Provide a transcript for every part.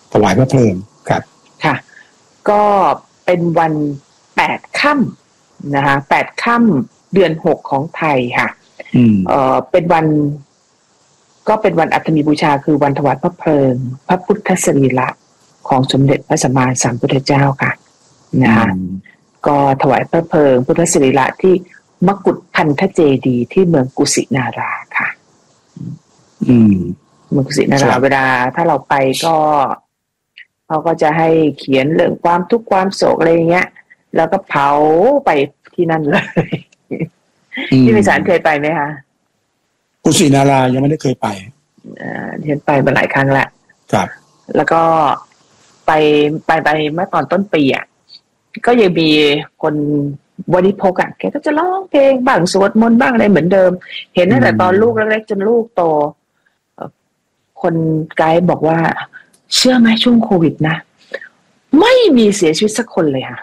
ถวายพระเพลิงครับค่ะก็เป็นวัน8 ค่ำนะคะ8 ค่ำเดือน6ของไทยค่ะเป็นวันก็เป็นวันอัฐมีบูชาคือวันถวายพระเพลิงพระพุทธสรีระของสมเด็จพระสัมมาสัมพุทธเจ้าค่ะนะคะก็ถวายพระเพลิงพุทธสรีระที่มกุฏพันธเจดีย์ที่เมืองกุสินาราค่ะเมืองกุสินาราเวลาถ้าเราไปก็เขาก็จะให้เขียนเรื่องความทุกข์ความโศกอะไรอย่างเงี้ยแล้วก็เผาไปที่นั่นเลยที่พิสารเคยไปไหมคะกุสินารายังไม่ได้เคยไปเรียนไปมาหลายครั้งแล้วครับแล้วก็ไปเมื่อตอนต้นปีอ่ะก็ยังมีคนบริโภคอ่ะแกก็จะร้องเพลงบ้างสวดมนต์บ้างอะไรเหมือนเดิมเห็นตั้งแต่ตอนลูกเล็กๆจนลูกโตคนไกด์บอกว่าเชื่อไหมช่วงโควิดนะไม่มีเสียชีวิตสักคนเลยค่ะ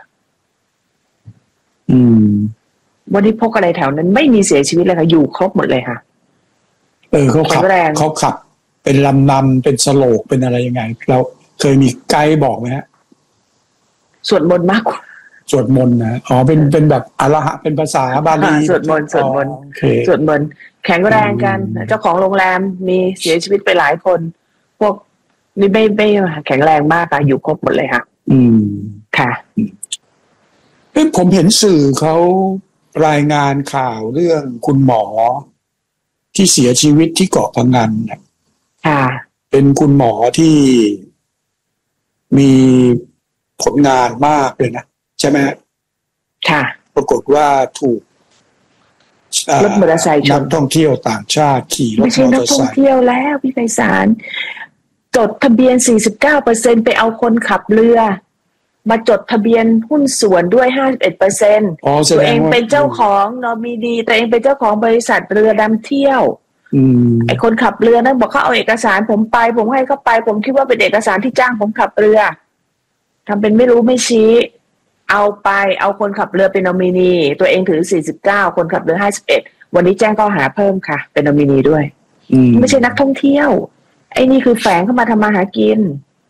บริโภคอะไรแถวนั้นไม่มีเสียชีวิตเลยค่ะอยู่ครบหมดเลยค่ะเขาขับเป็นลำนำเป็นสโลกเป็นอะไรยังไงเราเคยมีไกด์บอกไหมฮะสวดมนต์มากกว่าสวดมนต์นะเป็นแบบอรหะเป็นภาษาบาลีสวดมนต์สวดมนต์แข็งแรงกันเจ้าของโรงแรมมีเสียชีวิตไปหลายคนพวกนี่ไม่แข็งแรงมากค่ะอยู่ครบหมดเลยค่ะค่ะผมเห็นสื่อเขารายงานข่าวเรื่องคุณหมอที่เสียชีวิตที่เกาะพะงันค่ะเป็นคุณหมอที่มีผลงานมากเลยนะใช่ไหมค่ะปรากฏว่าถูกรถมอเตอร์ไซค์ชนนักท่องเที่ยวต่างชาติขี่รถมอเตอร์ไซค์ไม่ใช่นักท่องเที่ยวแล้วพี่ไพศาลจดทะเบียน 49% ไปเอาคนขับเรือมาจดทะเบียนหุ้นส่วนด้วย 51% ตัวเองเป็นเจ้าของนอมินีตัวเองเป็นเจ้าของบริษัทเรือนำเที่ยวไอ้คนขับเรือนั้นบอกเขาเอาเอกสารผมไปผมให้เขาไปผมคิดว่าเป็นเอกสารที่จ้างผมขับเรือทำเป็นไม่รู้ไม่ชี้เอาไปเอาคนขับเรือเป็นนอมินีตัวเองถือ49คนขับเรือ51วันนี้แจ้งข้อหาเพิ่มค่ะเป็นนอมินีด้วยไม่ใช่นักท่องเที่ยวไอ้นี่คือแฝงเข้ามาทำมาหากิน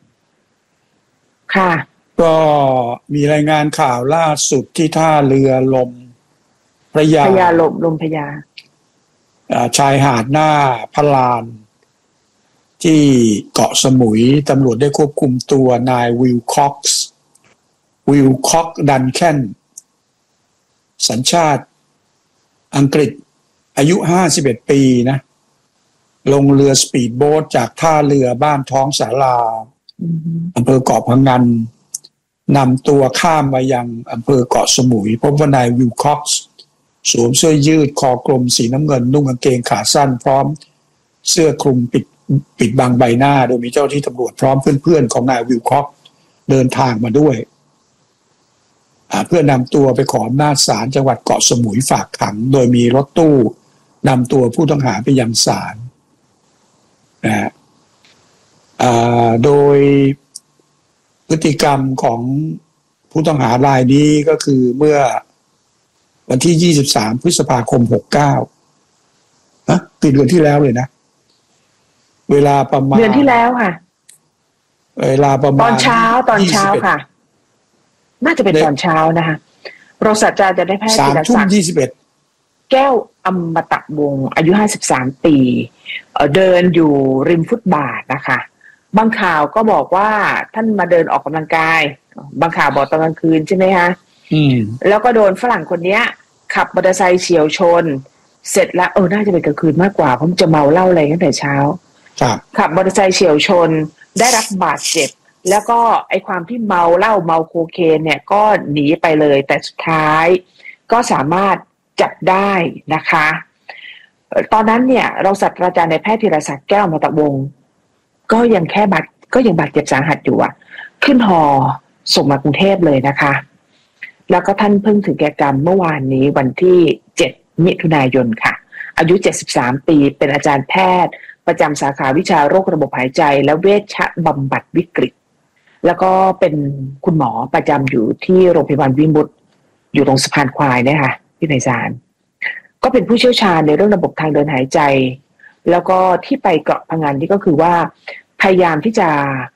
ค่ะก็มีรายงานข่าวล่าสุดที่ท่าเรือลมพระยาลมพระยาชายหาดหน้าพะลานที่เกาะสมุยตำรวจได้ควบคุมตัวนายวิลค็อกดันแคนสัญชาติอังกฤษอายุ51 ปีนะลงเรือสปีดโบ๊ทจากท่าเรือบ้านท้องสาราอำเภอเกาะพะงันนำตัวข้ามมายังอำเภอเกาะสมุยพบว่านายวิลค็อกซ์สวมเสื้อยืดคอกลมสีน้ำเงินนุ่งกางเกงขาสั้นพร้อมเสื้อคลุมปิดบังใบหน้าโดยมีเจ้าที่ตำรวจพร้อมเพื่อนๆของนายวิลค็อกซ์เดินทางมาด้วยเพื่อนำตัวไปขออำนาจศาลจังหวัดเกาะสมุยฝากขังโดยมีรถตู้นำตัวผู้ต้องหาไปยังศาลนะโดยพฤติกรรมของผู้ต้องหารายนี้ก็คือเมื่อวันที่23 พฤษภาคม 69ปีเดือนที่แล้วเลยนะเวลาประมาณเดือนที่แล้วค่ะเวลาประมาณตอนเช้าค่ะน่าจะเป็นตอนเช้านะคะรองศาสตราจารย์นายแพทย์ธีรศักดิ์แก้วอมตะวงศ์อายุ53 ปีเดินอยู่ริมฟุตบาทนะคะบางข่าวก็บอกว่าท่านมาเดินออกกำลังกายบางข่าวบอกตอนกลางคืนใช่ไหมคะแล้วก็โดนฝรั่งคนนี้ขับมอเตอร์ไซค์เฉี่ยวชนเสร็จแล้วน่าจะเป็นกลางคืนมากกว่าเพราะมันจะเมาเหล้าอะไรตั้งแต่เช้าขับมอเตอร์ไซค์เฉี่ยวชนได้รับบาดเจ็บแล้วก็ไอ้ความที่เมาเหล้าเมาโคเคนเนี่ยก็หนีไปเลยแต่สุดท้ายก็สามารถจับได้นะคะตอนนั้นเนี่ยเราศาสตราจารย์นายแพทย์ธีรศักดิ์แก้วอมตะวงศ์ก็ยังบาดเจ็บสาหัสอยู่ขึ้นฮอส่งมากรุงเทพเลยนะคะแล้วก็ท่านเพิ่งถึงแก่กรรมเมื่อวานนี้วันที่7 มิถุนายนค่ะอายุ73 ปีเป็นอาจารย์แพทย์ประจำสาขาวิชาโรคระบบหายใจและเวชบำบัดวิกฤตแล้วก็เป็นคุณหมอประจำอยู่ที่โรงพยาบาลวิมุตติอยู่ตรงสะพานควายนะคะพี่ไพศาลก็เป็นผู้เชี่ยวชาญในเรื่องระบบทางเดินหายใจแล้วก็ที่ไปเกาะพะงันนี่ก็คือว่าพยายามที่จะ